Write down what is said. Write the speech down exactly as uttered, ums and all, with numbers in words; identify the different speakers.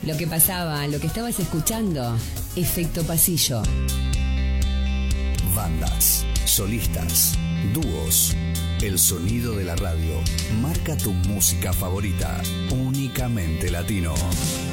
Speaker 1: Lo que pasaba, lo que estabas escuchando, Efecto Pasillo.
Speaker 2: Bandas, solistas, dúos. El sonido de la radio. Marca tu música favorita. Únicamente latino.